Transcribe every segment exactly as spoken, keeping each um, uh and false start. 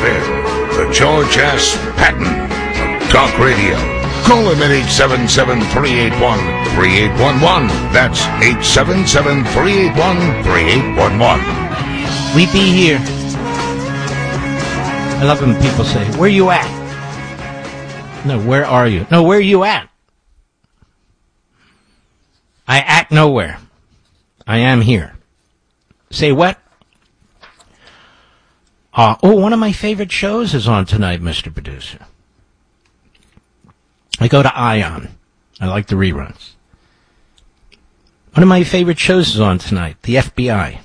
in. The George S. Patton of Talk Radio. Call him at eight seven seven, three eight one, three eight one one. That's eight seven seven, three eight one, three eight one one. We be here. I love when people say, where you at? No, where are you? No, where you at? I act nowhere. I am here. Say what? Uh, oh, one of my favorite shows is on tonight, Mister Producer. I go to Ion. I like the reruns. One of my favorite shows is on tonight, the F B I.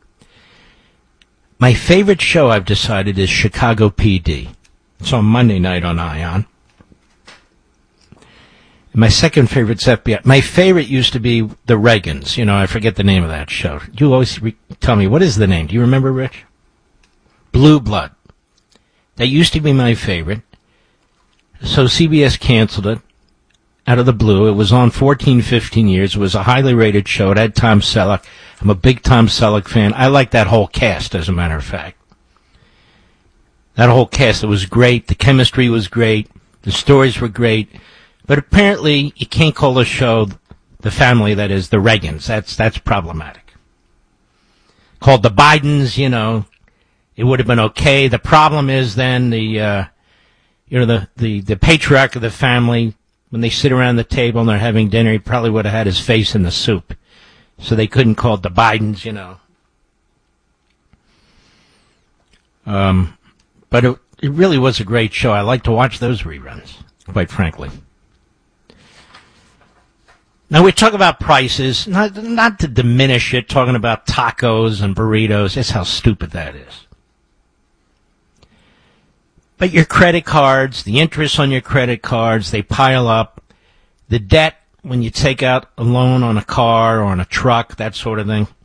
My favorite show, I've decided, is Chicago P D. It's on Monday night on Ion. And my second favorite's F B I. My favorite used to be The Reagans. You know, I forget the name of that show. You always re- tell me, what is the name? Do you remember, Rich? Blue Blood. That used to be my favorite. So C B S canceled it out of the blue. It was on fourteen, fifteen years. It was a highly rated show. It had Tom Selleck. I'm a big Tom Selleck fan. I like that whole cast, as a matter of fact. That whole cast, it was great. The chemistry was great. The stories were great. But apparently, you can't call the show The Family, that is, The Reagans. That's, that's problematic. Called The Bidens, you know, it would have been okay. The problem is then the, uh, you know, the, the, the patriarch of the family, when they sit around the table and they're having dinner, he probably would have had his face in the soup. So they couldn't call it The Bidens, you know. Um, but it, it really was a great show. I like to watch those reruns, quite frankly. Now, we talk about prices, not, not to diminish it, talking about tacos and burritos. That's how stupid that is. But your credit cards, the interest on your credit cards, they pile up. The debt, when you take out a loan on a car or on a truck, that sort of thing.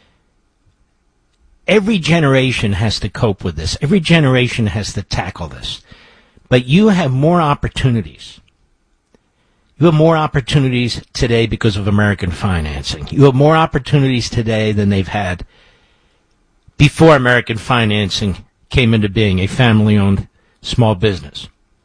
Every generation has to cope with this. Every generation has to tackle this. But you have more opportunities. You have more opportunities today because of American financing. You have more opportunities today than they've had before American financing came into being, a family-owned small business.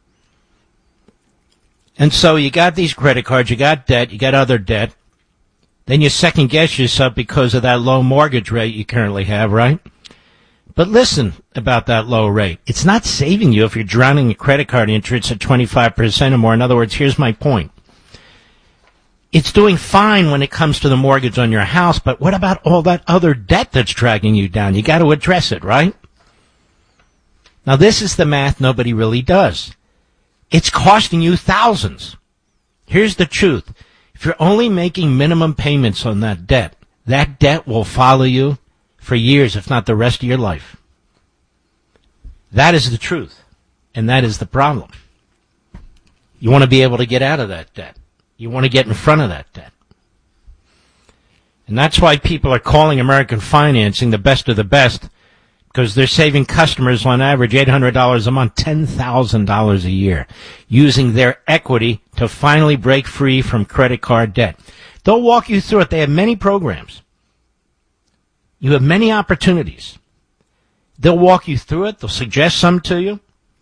And so you got these credit cards, you got debt, you got other debt. Then you second guess yourself because of that low mortgage rate you currently have, right? But listen about that low rate. It's not saving you if you're drowning in credit card interest at twenty-five percent or more. In other words, here's my point. It's doing fine when it comes to the mortgage on your house, but what about all that other debt that's dragging you down? You got to address it, right? Now, this is the math nobody really does. It's costing you thousands. Here's the truth. If you're only making minimum payments on that debt, that debt will follow you for years, if not the rest of your life. That is the truth, and that is the problem. You want to be able to get out of that debt. You want to get in front of that debt. And that's why people are calling American financing the best of the best, because they're saving customers on average eight hundred dollars a month, ten thousand dollars a year, using their equity to finally break free from credit card debt. They'll walk you through it. They have many programs. You have many opportunities. They'll walk you through it. They'll suggest some to you.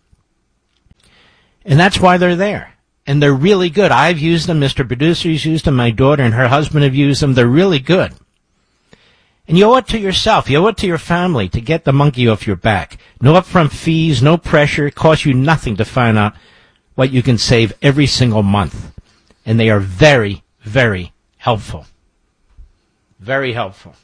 And that's why they're there. And they're really good. I've used them. Mister Producer's used them. My daughter and her husband have used them. They're really good. And you owe it to yourself. You owe it to your family to get the monkey off your back. No upfront fees, no pressure. It costs you nothing to find out what you can save every single month. And they are very, very helpful. Very helpful.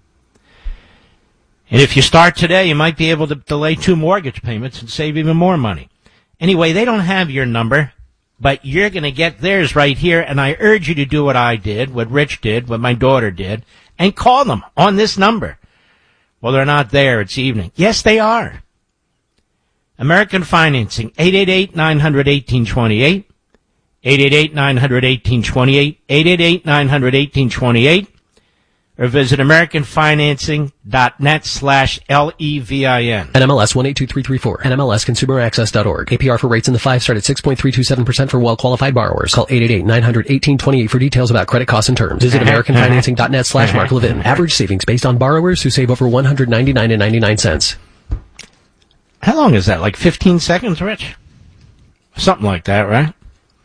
And if you start today, you might be able to delay two mortgage payments and save even more money. Anyway, they don't have your number, but you're going to get theirs right here. And I urge you to do what I did, what Rich did, what my daughter did. And call them on this number. Well, they're not there. It's evening. Yes, they are. American Financing, eight eight eight, nine hundred, eighteen twenty-eight, eight eight eight, nine hundred, eighteen twenty-eight, eight eight eight, nine hundred, eighteen twenty-eight, or visit americanfinancing.net slash L-E-V-I-N. N M L S one eight two three three four. N M L S consumer access dot org. A P R for rates in the five start at six point three two seven percent for well-qualified borrowers. Call eight eight eight, nine hundred, eighteen twenty-eight for details about credit costs and terms. Visit americanfinancing.net slash Mark Levin. Average savings based on borrowers who save over one hundred ninety-nine dollars and ninety-nine cents. How long is that? Like fifteen seconds, Rich? Something like that, right?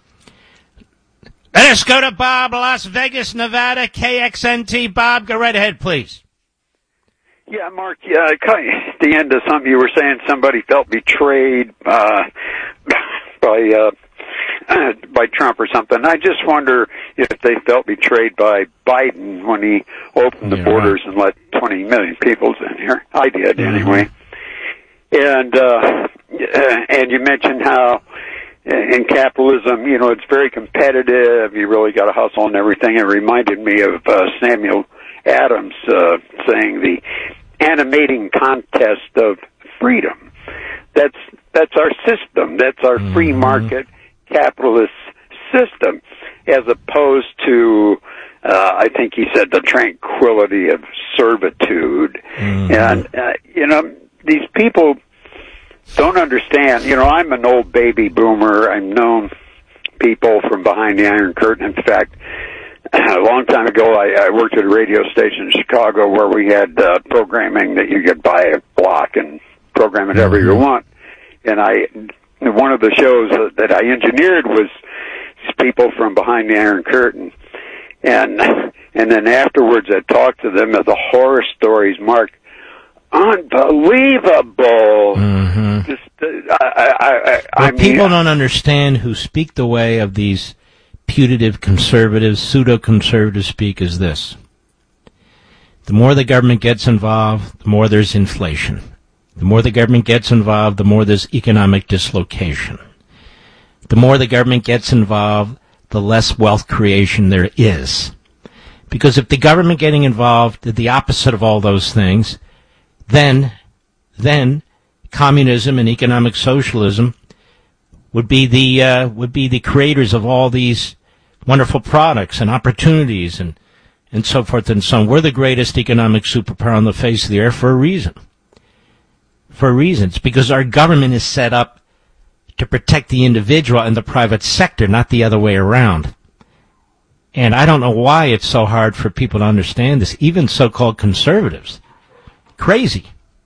Let us go to Bob, Las Vegas, Nevada, K X N T. Bob, go right ahead, please. Yeah, Mark, yeah, kind of at the end of something you were saying, somebody felt betrayed uh, by uh, by Trump or something. I just wonder if they felt betrayed by Biden when he opened the yeah, borders right. and let twenty million people in here. I did, mm-hmm. anyway. And uh, and you mentioned how in capitalism, you know, it's very competitive. You really got to hustle and everything. It reminded me of uh, Samuel Adams uh, saying the animating contest of freedom. That's that's our system. That's our mm-hmm. free market capitalist system, as opposed to, uh, I think he said, the tranquility of servitude. Mm-hmm. And, uh, you know, these people don't understand. You know, I'm an old baby boomer. I've known people from behind the Iron Curtain. In fact, a long time ago, I, I worked at a radio station in Chicago where we had uh, programming that you could buy a block and program it ever you want. And I, one of the shows that I engineered was people from behind the Iron Curtain. And and then afterwards, I talked to them of the horror stories, Mark. Unbelievable. Mm-hmm. Just, uh, I, I, I, what I mean, people don't understand who speak the way of these putative conservatives, pseudo-conservatives speak is this. The more the government gets involved, the more there's inflation. The more the government gets involved, the more there's economic dislocation. The more the government gets involved, the less wealth creation there is. Because if the government getting involved did the opposite of all those things, then, then communism and economic socialism would be the uh, would be the creators of all these wonderful products and opportunities and and so forth and so on. We're the greatest economic superpower on the face of the earth for a reason. For a reason. It's because our government is set up to protect the individual and the private sector, not the other way around. And I don't know why it's so hard for people to understand this, even so-called conservatives. Crazy.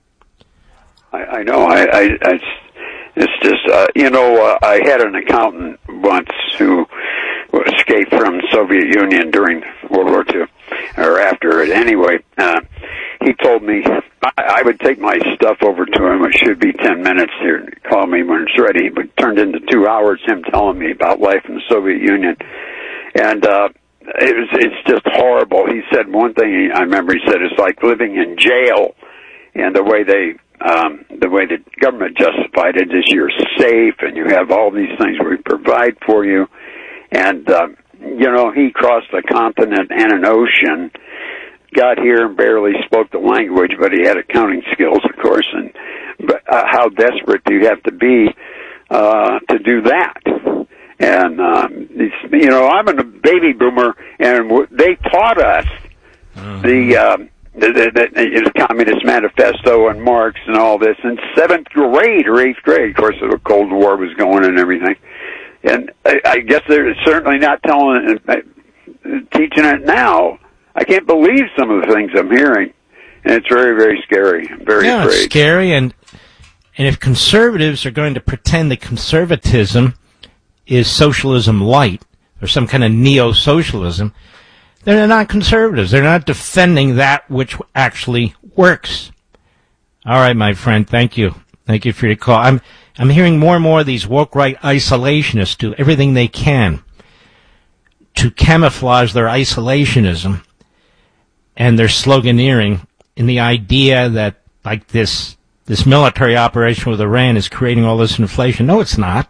I, I know. I, I, I it's just, uh, you know, uh, I had an accountant once who escaped from the Soviet Union during World War Two, or after it. Anyway, uh, he told me I, I would take my stuff over to him. It should be ten minutes here. Call me when it's ready. But it turned into two hours, him telling me about life in the Soviet Union. And, uh, It was, it's just horrible. He said one thing, he, I remember he said, it's like living in jail. And the way they, um, the way the government justified it is you're safe and you have all these things we provide for you. And, um, you know, he crossed a continent and an ocean, got here and barely spoke the language, but he had accounting skills, of course. And but, uh, how desperate do you have to be, uh, to do that? And, um, you know, I'm a baby boomer, and they taught us uh-huh. the, um, the, the, the, the Communist Manifesto and Marx and all this in seventh grade or eighth grade. Of course, the Cold War was going and everything. And I, I guess they're certainly not telling, uh, teaching it now. I can't believe some of the things I'm hearing. And it's very, very scary. I'm very yeah, afraid. It's scary, and, and if conservatives are going to pretend that conservatism is socialism light, or some kind of neo-socialism, they're not conservatives. They're not defending that which actually works. All right, my friend, thank you. Thank you for your call. I'm I'm hearing more and more of these woke right isolationists do everything they can to camouflage their isolationism and their sloganeering in the idea that, like, this this military operation with Iran is creating all this inflation. No, it's not.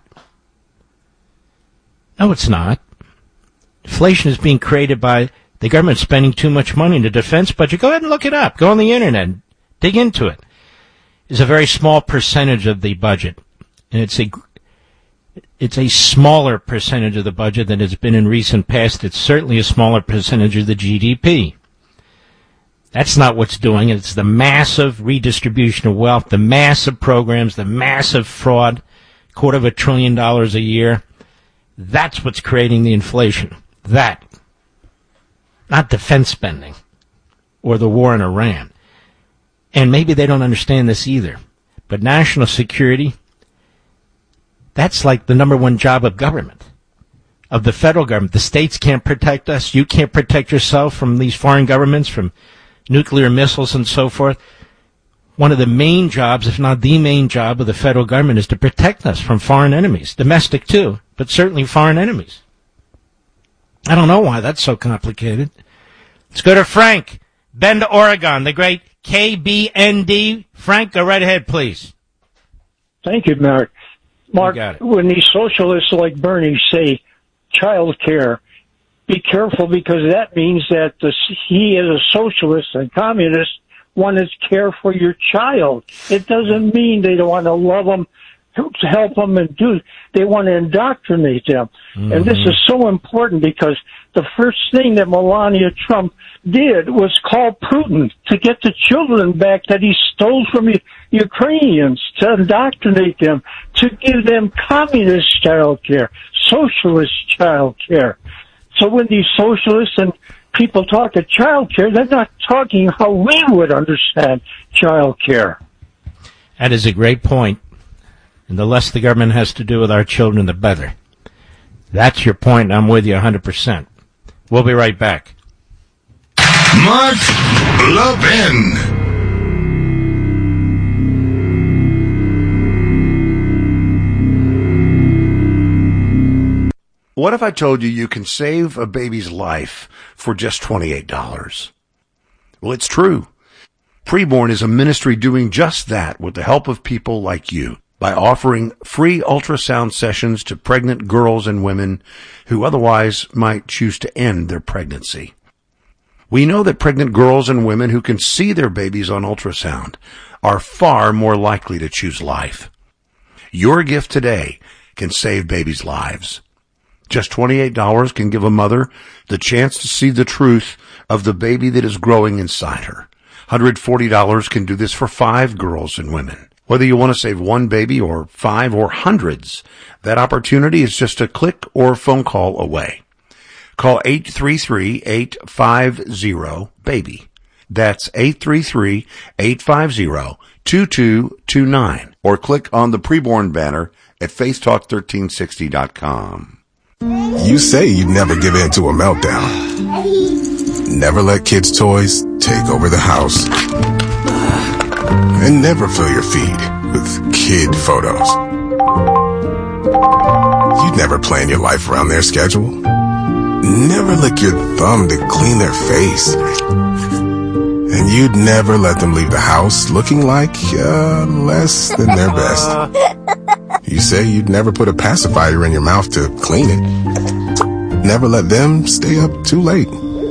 No, it's not. Inflation is being created by the government spending too much money in the defense budget. Go ahead and look it up. Go on the internet. Dig into it. It's a very small percentage of the budget. And it's a, it's a smaller percentage of the budget than it's been in recent past. It's certainly a smaller percentage of the G D P. That's not what's doing it. It's the massive redistribution of wealth, the massive programs, the massive fraud, quarter of a trillion dollars a year. That's what's creating the inflation. That. Not defense spending or the war in Iran. And maybe they don't understand this either. But national security, that's like the number one job of government, of the federal government. The states can't protect us. You can't protect yourself from these foreign governments, from nuclear missiles and so forth. One of the main jobs, if not the main job of the federal government, is to protect us from foreign enemies, domestic too, but certainly foreign enemies. I don't know why that's so complicated. Let's go to Frank, Bend, Oregon, the great K B N D. Frank, go right ahead, please. Thank you, Mark. Mark, when these socialists like Bernie say child care, be careful, because that means that the, he is a socialist and communist want to care for your child. It doesn't mean they don't want to love them, to help them, and do. They want to indoctrinate them. Mm-hmm. And this is so important, because the first thing that Melania Trump did was call Putin to get the children back that he stole from the Ukrainians, to indoctrinate them, to give them communist child care, socialist child care. So when these socialists and people talk of child care, they're not talking how we would understand child care. That is a great point. And the less the government has to do with our children, the better. That's your point. I'm with you one hundred percent. We'll be right back. Mark Levin. What if I told you you can save a baby's life for just twenty-eight dollars? Well, it's true. Preborn is a ministry doing just that with the help of people like you, by offering free ultrasound sessions to pregnant girls and women who otherwise might choose to end their pregnancy. We know that pregnant girls and women who can see their babies on ultrasound are far more likely to choose life. Your gift today can save babies' lives. Just twenty-eight dollars can give a mother the chance to see the truth of the baby that is growing inside her. one hundred forty dollars can do this for five girls and women. Whether you want to save one baby or five or hundreds, that opportunity is just a click or phone call away. Call eight three three, eight five zero, BABY. That's eight three three, eight five zero, two two two nine. Or click on the Preborn banner at faith talk thirteen sixty dot com. You say you'd never give in to a meltdown. Never let kids' toys take over the house. And never fill your feed with kid photos. You'd never plan your life around their schedule. Never lick your thumb to clean their face. And you'd never let them leave the house looking like uh, less than their best. You say you'd never put a pacifier in your mouth to clean it. Never let them stay up too late.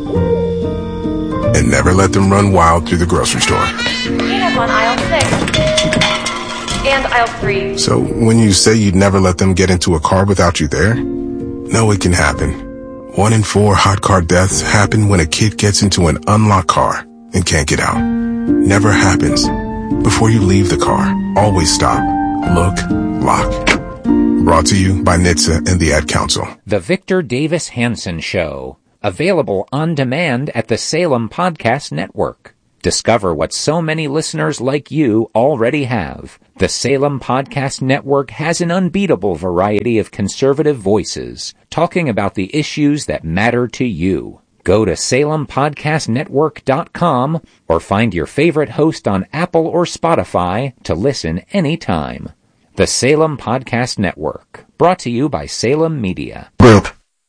And never let them run wild through the grocery store. Peanuts on aisle six. And aisle three. So when you say you'd never let them get into a car without you there, no, it can happen. One in four hot car deaths happen when a kid gets into an unlocked car and can't get out. Never happens. Before you leave the car, always stop, look, lock. Brought to you by N H T S A and the Ad Council. The Victor Davis Hanson Show. Available on demand at the Salem Podcast Network. Discover what so many listeners like you already have. The Salem Podcast Network has an unbeatable variety of conservative voices talking about the issues that matter to you. Go to salem podcast network dot com or find your favorite host on Apple or Spotify to listen anytime. The Salem Podcast Network, brought to you by Salem Media. Group.